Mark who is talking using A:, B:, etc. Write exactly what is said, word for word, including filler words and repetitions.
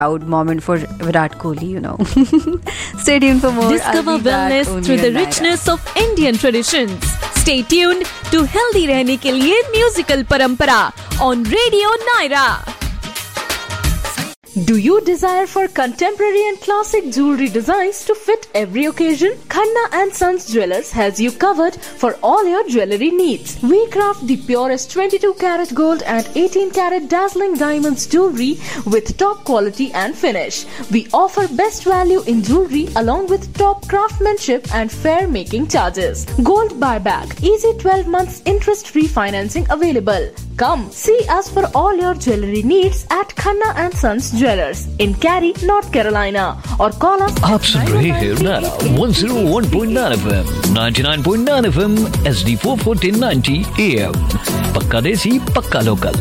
A: proud moment for Virat Kohli, you know. Stay tuned for more.
B: Discover wellness through the richness of Indian traditions. Stay tuned to Healthy रहने के लिए musical परंपरा on Radio Naira. Do you desire for contemporary and classic jewelry designs to fit every occasion? Khanna and Sons Jewelers has you covered for all your jewelry needs. We craft the purest twenty-two karat gold and eighteen karat dazzling diamonds jewelry with top quality and finish. We offer best value in jewelry along with top craftsmanship and fair making charges. Gold buyback, easy twelve months interest free financing available. Come see us for all your jewelry needs at Khanna and Sons Jewelers in Cary, North Carolina, or call us.
C: आप सुन रहे हैं नारा one oh one point nine F M, ninety-nine point nine F M, H D four fourteen ninety A M. पक्का देसी, पक्का local.